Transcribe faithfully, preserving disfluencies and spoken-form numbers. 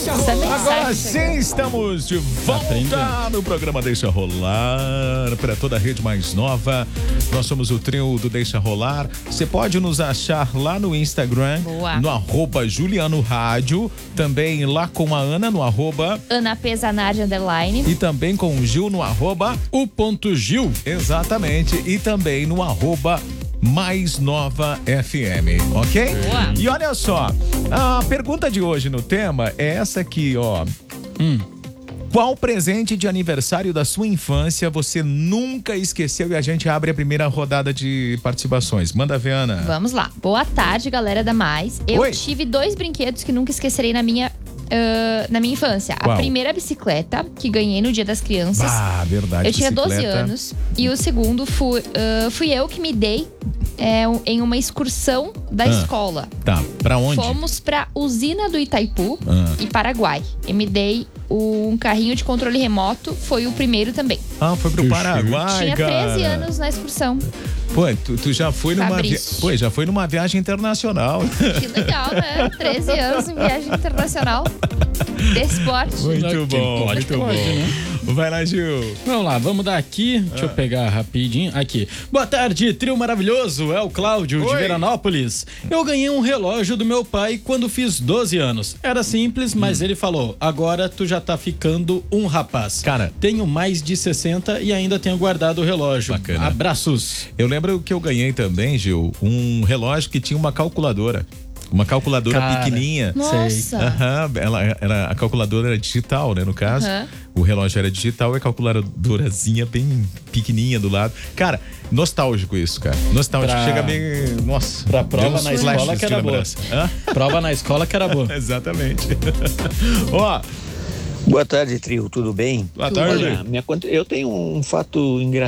Deixa rolar. Agora sim, estamos de volta no programa Deixa Rolar, para toda a rede mais nova. Nós somos o trio do Deixa Rolar. Você pode nos achar lá no Instagram, Boa. no arroba Juliano Rádio, também lá com a Ana no arroba Ana Pesanardi Underline. e também com o Gil no arroba O ponto Gil. exatamente, e também no arroba Mais Nova F M, ok? Boa. E olha só, a pergunta de hoje no tema é essa aqui, ó. Hum. Qual presente de aniversário da sua infância você nunca esqueceu? E a gente abre a primeira rodada de participações. Manda ver, Ana. Vamos lá. Boa tarde, galera da Mais. Eu Oi. tive dois brinquedos que nunca esquecerei na minha, ah, na minha infância. Qual? A primeira bicicleta, que ganhei no Dia das Crianças. Ah, verdade. eu tinha doze bicicleta. anos. E o segundo fui, ah, fui eu que me dei é, um- em uma excursão da Ah. escola. Tá, pra onde? Fomos pra usina do Itaipu Ah. e Paraguai. Eu me dei um carrinho de controle remoto, foi o primeiro também. Ah, foi pro Que Paraguai, Tinha cara. treze anos na excursão. Pô, tu, tu já foi numa vi... Fabrício. Pô, já foi numa viagem internacional. Que legal, né? treze anos em viagem internacional de esporte. Muito Quem bom, pode, muito pode, bom. né? Vai lá, Gil. Vamos lá, vamos dar aqui. Deixa eu pegar rapidinho. Aqui. Boa tarde, trio maravilhoso. É o Cláudio de Oi. Veranópolis. Eu ganhei um relógio do meu pai quando fiz doze anos. Era simples, mas ele falou: agora tu já tá ficando um rapaz. Cara. Tenho mais de sessenta e ainda tenho guardado o relógio. Bacana. Abraços. Eu lembro que eu ganhei também, Gil, um relógio que tinha uma calculadora. Uma calculadora Cara. pequenininha. Nossa. Aham, ela era, a calculadora era digital, né, no caso. Aham. O relógio era digital e a calculadorazinha bem pequenininha do lado. Cara, nostálgico isso, cara. Nostálgico. Pra- Chega meio... Nossa. pra prova deu uns na escola flashes que de era boa. lembrança. Hã? Prova na escola que era boa. Exatamente. Ó, Boa tarde, trio, tudo bem? boa tarde. Olha, minha, conta- eu tenho um fato engraçado.